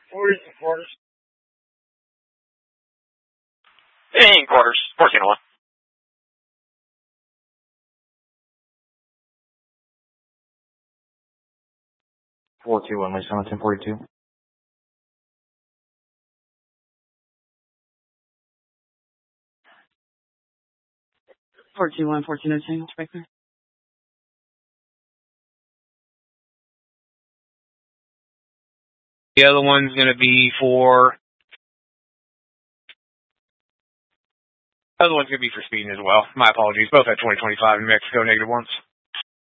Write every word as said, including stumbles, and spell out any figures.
Quarters and quarters. In quarters. fourteen oh one. four two one, Lisa, ten forty-two. four two one, fourteen oh two, Spectre. The other one's going to be for... The other one's going to be for speeding as well. My apologies. Both at twenty twenty-five New Mexico, negative ones.